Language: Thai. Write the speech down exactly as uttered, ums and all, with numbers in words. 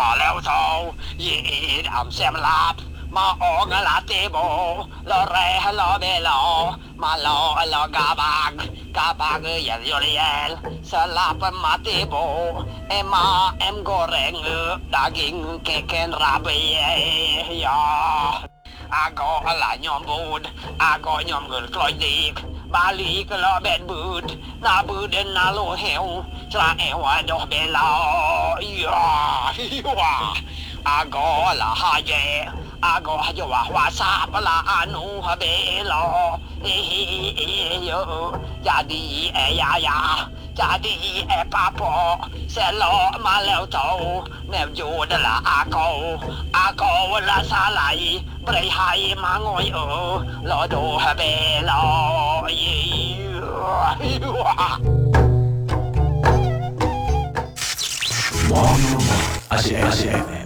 มาแล้วเท่ายีดำเสียมลาบมาออกลาติโบลอเรลอเบลอมาลอลอกาบักกาบักยันยูเรียลสลับมาติโบเอมาเอ็มโกเรงดากิงเกเกนราเบียอาก็ลาญอมบูดอาก็ญอมเงินกลอยดีบาลีก็ลอเบ็ดบูดนาบูดนาโลเฮวชลาเอวดอกเบลอยายวาอาก็ลาฮาเยอาก็ฮยวาฮวาซาปลาอานูฮเบลอเฮเฮโยจาดีเอยายาจาดีเอปาปอเสลอมาแล้วเจ้าแนวอยู่ดละอาโกอาโกลาซาไลปริหายมางอยเออลอดูฮเบลอยยวา Mono Asia F M